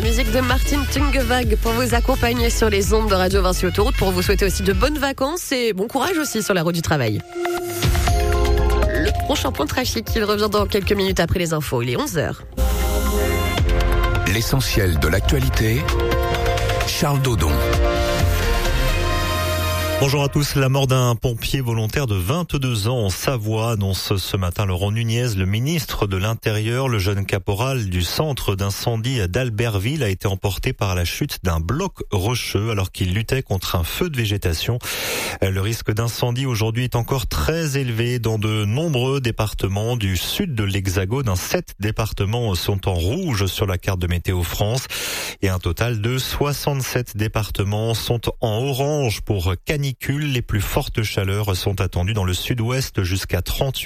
La musique de Martin Tungevag pour vous accompagner sur les ondes de Radio Vinci Autoroute, pour vous souhaiter aussi de bonnes vacances et bon courage aussi sur la route du travail. Le prochain point de trafic, il revient dans quelques minutes après les infos. Il est 11h. L'essentiel de l'actualité, Charles Dodon. Bonjour à tous. La mort d'un pompier volontaire de 22 ans en Savoie annonce ce matin Laurent Nunez, le ministre de l'Intérieur. Le jeune caporal du centre d'incendie d'Albertville a été emporté par la chute d'un bloc rocheux alors qu'il luttait contre un feu de végétation. Le risque d'incendie aujourd'hui est encore très élevé dans de nombreux départements du sud de l'Hexagone. 7 départements sont en rouge sur la carte de Météo France et un total de 67 départements sont en orange pour canicule. Les plus fortes chaleurs sont attendues dans le sud-ouest jusqu'à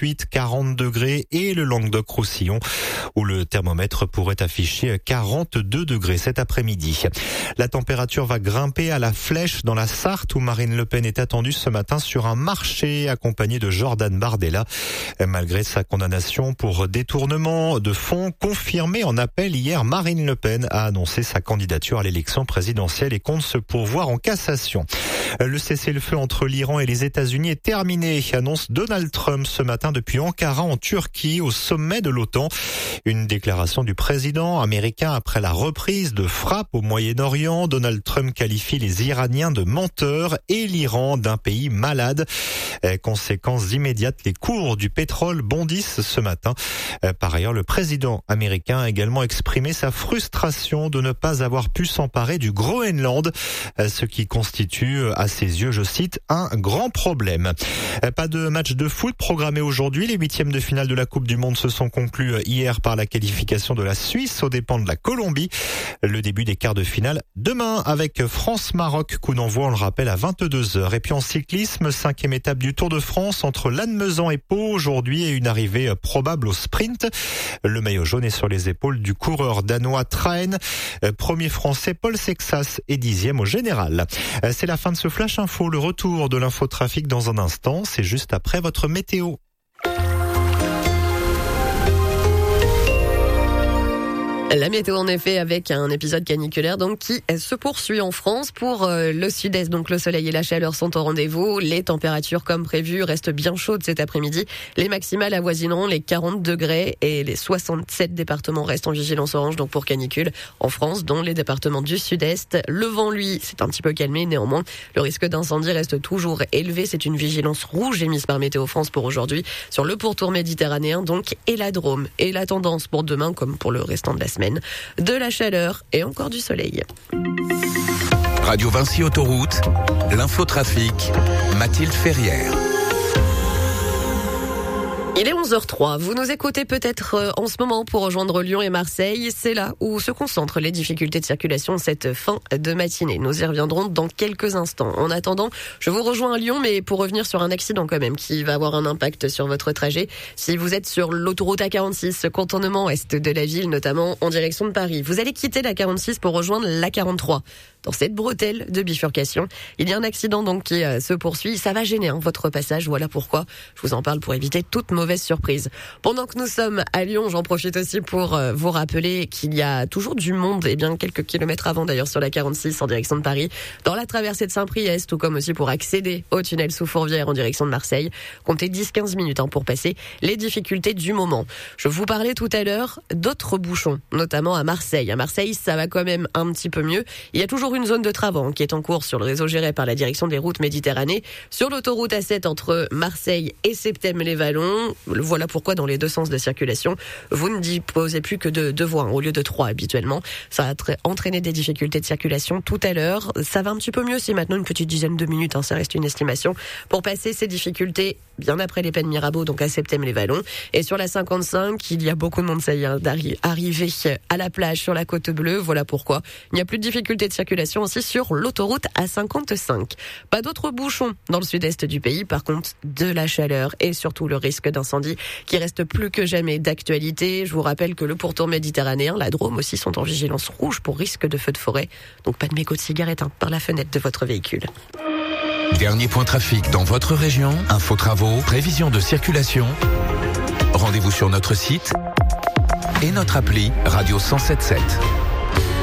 38-40 degrés et le Languedoc-Roussillon où le thermomètre pourrait afficher 42 degrés cet après-midi. La température va grimper à la Flèche dans la Sarthe où Marine Le Pen est attendue ce matin sur un marché accompagné de Jordan Bardella. Malgré sa condamnation pour détournement de fonds confirmé en appel hier, Marine Le Pen a annoncé sa candidature à l'élection présidentielle et compte se pourvoir en cassation. Le cessez-le-feu entre l'Iran et les États-Unis est terminé, annonce Donald Trump ce matin depuis Ankara en Turquie au sommet de l'OTAN. Une déclaration du président américain après la reprise de frappes au Moyen-Orient. Donald Trump qualifie les Iraniens de menteurs et l'Iran d'un pays malade. Conséquences immédiates, les cours du pétrole bondissent ce matin. Par ailleurs, le président américain a également exprimé sa frustration de ne pas avoir pu s'emparer du Groenland, ce qui constitue à ses yeux, je cite, un grand problème. Pas de match de foot programmé aujourd'hui. Les 8e de finale de la Coupe du Monde se sont conclus hier par la qualification de la Suisse aux dépens de la Colombie. Le début des quarts de finale demain avec France-Maroc, coup d'envoi, on le rappelle, à 22h. Et puis en cyclisme, 5e étape du Tour de France entre Lannemezan et Pau aujourd'hui et une arrivée probable au sprint. Le maillot jaune est sur les épaules du coureur danois Traen. Premier français, Paul Sexas est 10e au général. C'est la fin de ce Flash Info, le retour de l'infotrafic dans un instant, c'est juste après votre météo. La météo en effet avec un épisode caniculaire donc qui se poursuit en France pour le sud-est. Donc le soleil et la chaleur sont au rendez-vous. Les températures comme prévu restent bien chaudes cet après-midi. Les maximales avoisineront les 40 degrés et les 67 départements restent en vigilance orange donc pour canicule en France, dont les départements du sud-est. Le vent, lui, c'est un petit peu calmé. Néanmoins, le risque d'incendie reste toujours élevé. C'est une vigilance rouge émise par Météo France pour aujourd'hui sur le pourtour méditerranéen donc et la Drôme. Et la tendance pour demain comme pour le restant de la semaine, de la chaleur et encore du soleil. Radio Vinci Autoroute, l'infotrafic, Mathilde Ferrière. Il est 11h03. Vous nous écoutez peut-être en ce moment pour rejoindre Lyon et Marseille. C'est là où se concentrent les difficultés de circulation cette fin de matinée. Nous y reviendrons dans quelques instants. En attendant, je vous rejoins à Lyon, mais pour revenir sur un accident quand même qui va avoir un impact sur votre trajet. Si vous êtes sur l'autoroute A46, contournement est de la ville, notamment en direction de Paris, vous allez quitter la 46 pour rejoindre la 43. Dans cette bretelle de bifurcation, il y a un accident donc qui se poursuit. Ça va gêner votre passage. Voilà pourquoi je vous en parle pour éviter toute mauvaise surprise. Pendant que nous sommes à Lyon, j'en profite aussi pour vous rappeler qu'il y a toujours du monde, et bien quelques kilomètres avant d'ailleurs sur la 46 en direction de Paris, dans la traversée de Saint-Priest, tout comme aussi pour accéder au tunnel sous Fourvière en direction de Marseille. Comptez 10-15 minutes pour passer les difficultés du moment. Je vous parlais tout à l'heure d'autres bouchons, notamment à Marseille. À Marseille, ça va quand même un petit peu mieux. Il y a toujours une zone de travaux qui est en cours sur le réseau géré par la direction des routes Méditerranée sur l'autoroute A7 entre Marseille et Septème-les-Vallons. Voilà pourquoi dans les deux sens de circulation, vous ne disposez plus que de 2 voies au lieu de 3 habituellement. Ça a entraîné des difficultés de circulation tout à l'heure. Ça va un petit peu mieux, c'est maintenant une petite dizaine de minutes, ça reste une estimation, pour passer ces difficultés bien après les Pennes Mirabeau, donc à Septème-les-Vallons. Et sur la 55, il y a beaucoup de monde, ça y est, d'arriver à la plage sur la Côte Bleue. Voilà pourquoi il n'y a plus de difficultés de circulation aussi sur l'autoroute A55. Pas d'autres bouchons dans le sud-est du pays, par contre de la chaleur et surtout le risque d'incendie qui reste plus que jamais d'actualité. Je vous rappelle que le pourtour méditerranéen, la Drôme aussi sont en vigilance rouge pour risque de feu de forêt. Donc pas de mégots de cigarettes par la fenêtre de votre véhicule. Dernier point trafic dans votre région, info travaux, prévision de circulation. Rendez-vous sur notre site et notre appli Radio 107.7.